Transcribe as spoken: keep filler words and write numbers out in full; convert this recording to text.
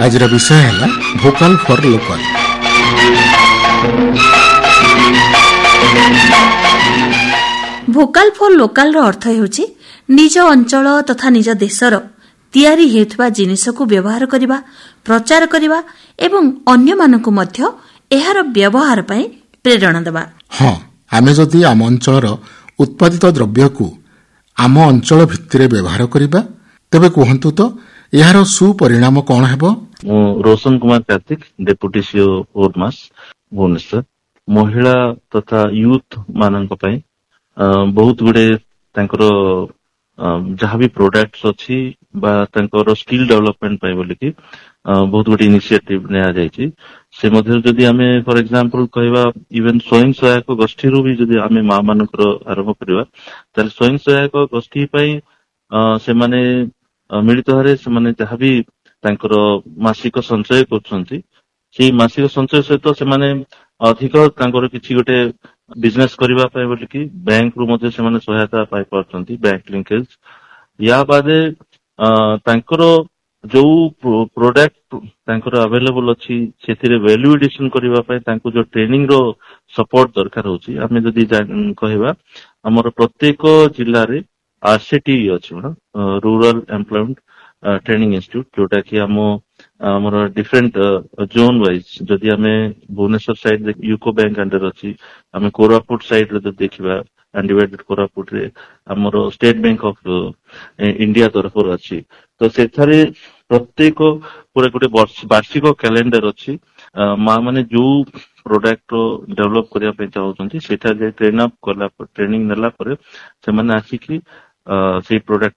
ଆଜିର ବିଷୟ ହେଲା vocal for local. Vocal for ଲୋକାଲର ଅର୍ଥ ହେଉଛି ନିଜ ଅଞ୍ଚଳ ତଥା ନିଜ ଦେଶର ତିଆରି ହେଉଥିବା ଜିନିଷକୁ ବ୍ୟବହାର କରିବା, ପ୍ରଚାର କରିବା ଏବଂ ଅନ୍ୟମାନଙ୍କୁ ମଧ୍ୟ ଏହାର ବ୍ୟବହାର ପାଇଁ ପ୍ରେରଣା ଦେବା। ହଁ, ଆମେ ଯଦି ଆମ ଅଞ୍ଚଳର ଉତ୍ପାଦିତ ଦ୍ରବ୍ୟକୁ ଆମ ଅଞ୍ଚଳ ଭିତ୍ତିରେ ବ୍ୟବହାର କରିବା, ତେବେ କୁହନ୍ତୁ ତ ଏହାର ସୁପରିଣାମ କ'ଣ ହେବ? ମୁଁ ରୋଶନ କୁମାର କାର୍ତ୍ତିକ, ଡେପୁଟି ସିଓ ଓରମାସ ଭୁବନେଶ୍ୱର। ମହିଳା ତଥା ୟୁଥ ମାନଙ୍କ ପାଇଁ ବହୁତ ଗୁଡେ ତାଙ୍କର ଯାହାବି ପ୍ରୋଡକ୍ଟ ଅଛି ବା ତାଙ୍କର ସ୍କିଲ୍ ଡେଭଲପମେଣ୍ଟ ପାଇଁ ବୋଲିକି ବହୁତ ଗୁଡେ ଇନିସିଏଟିଭ ନିଆଯାଇଛି। ସେ ମଧ୍ୟରୁ ଯଦି ଆମେ ଫର ଏକ୍ସାମ୍ପଲ କହିବା, ଇଭେନ ସ୍ୱୟଂ ସହାୟକ ଗୋଷ୍ଠୀରୁ ବି ଯଦି ଆମେ ମା ମାନଙ୍କର ଆରମ୍ଭ କରିବା, ତାହେଲେ ସ୍ୱୟଂ ସହାୟକ ଗୋଷ୍ଠୀ ପାଇଁ ସେମାନେ ମିଳିତ ଭାବରେ ସେମାନେ ଯାହାବି ତାଙ୍କର ମାସିକ ସଞ୍ଚୟ କରୁଛନ୍ତି, ସେଇ ମାସିକ ସଞ୍ଚୟ ସହିତ ସେମାନେ ଅଧିକ ତାଙ୍କର କିଛି ଗୋଟେ ବିଜନେସ କରିବା ପାଇଁ ବୋଲିକି ବ୍ୟାଙ୍କରୁ ମଧ୍ୟ ସେମାନେ ସହାୟତା ପାଇପାରୁଛନ୍ତି, ବ୍ୟାଙ୍କ ଲିଙ୍କେଜ। ୟା ବାଦେ ତାଙ୍କର ଯୋଉ ପ୍ରୋଡକ୍ଟ ତାଙ୍କର ଆଭେଲେବଲ ଅଛି ସେଥିରେ ଭ୍ୟାଲ୍ୟୁ ଏଡିସନ କରିବା ପାଇଁ ତାଙ୍କୁ ଯୋଉ ଟ୍ରେନିଂ ର ସପୋର୍ଟ ଦରକାର ହଉଛି, ଆମେ ଯଦି କହିବା ଆମର ପ୍ରତ୍ୟେକ ଜିଲ୍ଲାରେ ଆରସିଟି ଅଛି madam, rural employment training institute, ଯୋଉଟା କି ଆମ ଆମର ଡିଫରେଣ୍ଟ ଜୋନ ୱାଇଜ, ଯଦି ଆମେ Bhubaneswar side UCO bank under ଅଛି, ଆମେ କୋରାପୁଟ ସାଇଡରେ ଯଦି ଦେଖିବା ଆଣ୍ଡିଭାଇଡେଡ କୋରାପୁଟରେ ଆମର ଷ୍ଟେଟ ବ୍ୟାଙ୍କ ଅଫ ଇଣ୍ଡିଆ ତରଫରୁ ଅଛି। ତ ସେଠାରେ ପ୍ରତ୍ୟେକ ପୁରା ଗୋଟେ ବାର୍ଷିକ କ୍ୟାଲେଣ୍ଡର ଅଛି। ମା ମାନେ ଯୋଉ ପ୍ରୋଡକ୍ଟ ଡେଭଲପ କରିବା ପାଇଁ ଚାହୁଁଛନ୍ତି ସେଠାରେ ଟ୍ରେନ୍ ଅପ୍ କଲା ପରେ, ଟ୍ରେନିଂ ନେଲା ପରେ ସେମାନେ ଆସିକି ସେଇ ପ୍ରୋଡକ୍ଟ